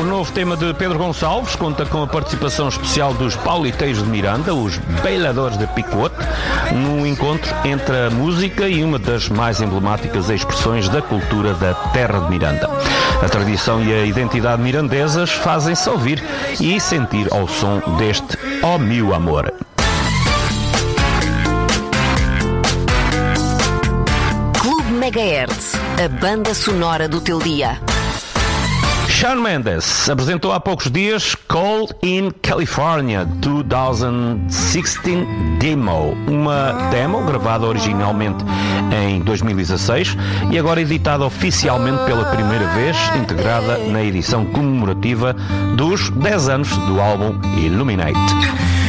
O novo tema de Pedro Gonçalves conta com a participação especial dos Pauliteiros de Miranda, os Bailadores de Picote, num encontro entre a música e uma das mais emblemáticas expressões da cultura da terra de Miranda. A tradição e a identidade mirandesas fazem-se ouvir e sentir ao som deste Ó Meu Amor. Clube Megahertz, a banda sonora do teu dia. Shawn Mendes apresentou há poucos dias Call in California 2016 Demo, uma demo gravada originalmente em 2016 e agora editada oficialmente pela primeira vez, integrada na edição comemorativa dos 10 anos do álbum Illuminate.